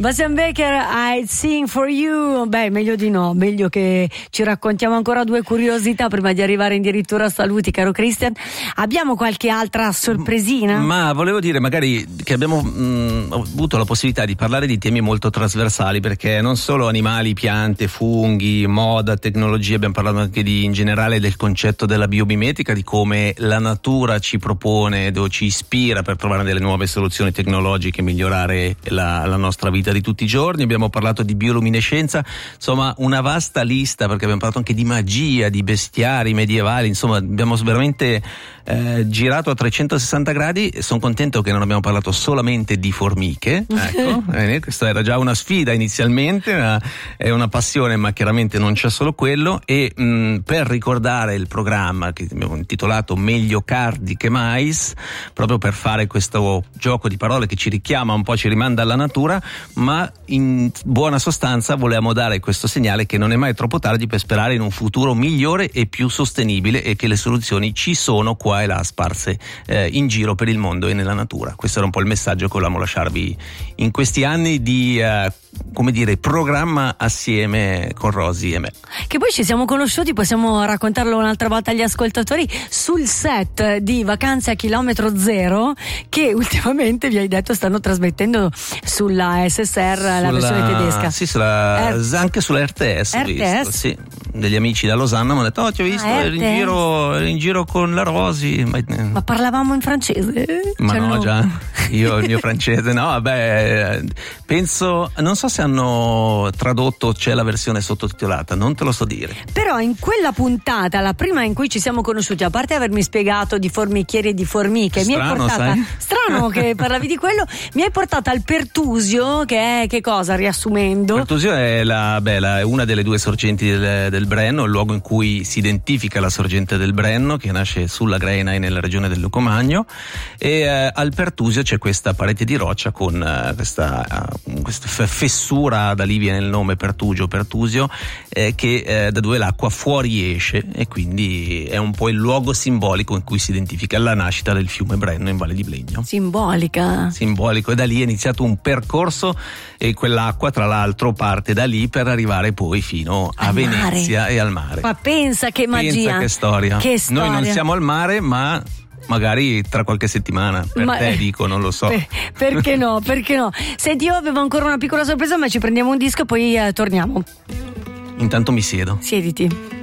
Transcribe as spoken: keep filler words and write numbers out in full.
Bastian Baker, I Sing For You. Beh, meglio di no, meglio che ci raccontiamo ancora due curiosità prima di arrivare addirittura a saluti, caro Christian. Abbiamo qualche altra sorpresina? Ma volevo dire magari che abbiamo mh, avuto la possibilità di parlare di temi molto trasversali, perché non solo animali, piante, funghi, moda, tecnologia, abbiamo parlato anche di, in generale del concetto della biomimetica, di come la natura ci propone o ci ispira per trovare delle nuove soluzioni tecnologiche e migliorare la, la nostra vita di tutti i giorni. Abbiamo parlato di bioluminescenza, insomma una vasta lista, perché abbiamo parlato anche di magia, di bestiari medievali, insomma abbiamo veramente eh, girato a trecentosessanta gradi. Sono contento che non abbiamo parlato solamente di formiche, ecco, eh, questa era già una sfida inizialmente, una, è una passione, ma chiaramente non c'è solo quello. E mh, per ricordare il programma che abbiamo intitolato Meglio cardi che mais, proprio per fare questo gioco di parole che ci richiama un po', ci rimanda alla natura, ma in buona sostanza volevamo dare questo segnale che non è mai troppo tardi per sperare in un futuro migliore e più sostenibile, e che le soluzioni ci sono qua e là sparse eh, in giro per il mondo e nella natura. Questo era un po' il messaggio che volevamo lasciarvi in questi anni di eh, come dire, programma assieme con Rosy e me. Che poi ci siamo conosciuti, possiamo raccontarlo un'altra volta agli ascoltatori, sul set di Vacanze a chilometro zero, che ultimamente vi hai detto stanno trasmettendo sulla S S R, sulla, la versione tedesca. Sì, sulla, R- anche sulla R T S, R T S? Visto, sì. Degli amici da Losanna mi hanno detto: oh, ti ho visto, ah, eri in giro, eri in giro con la Rosy. Ma, ma parlavamo in francese? Ma cioè, no, no, già io il mio francese, no, vabbè, penso, non so se hanno tradotto, c'è la versione sottotitolata, non te lo so dire. Però in quella puntata, la prima in cui ci siamo conosciuti, a parte avermi spiegato di formichieri e di formiche, strano, mi hai portata, sai? strano che parlavi di quello, mi hai portata al pertusio, che è che cosa, riassumendo? Pertusio è la, beh, la, è una delle due sorgenti del, del Brenno, il luogo in cui si identifica la sorgente del Brenno, che nasce sulla Grena e nella regione del Lucomagno, e eh, al Pertusio c'è questa parete di roccia con uh, questa, uh, questa fessura, da lì viene il nome Pertugio, Pertusio, eh, che eh, da dove l'acqua fuori esce, e quindi è un po' il luogo simbolico in cui si identifica la nascita del fiume Brenno in Valle di Blegno. Simbolica. Simbolico, e da lì è iniziato un percorso, e quell'acqua tra l'altro parte da lì per arrivare poi fino a al Venezia mare. E al mare. Ma pensa che magia. Pensa che storia. Che storia. Noi non siamo al mare, ma magari tra qualche settimana, per ma, te dico, non lo so. Per, perché no, perché no. Senti, io avevo ancora una piccola sorpresa, ma ci prendiamo un disco e poi eh, torniamo. Intanto mi siedo. Siediti.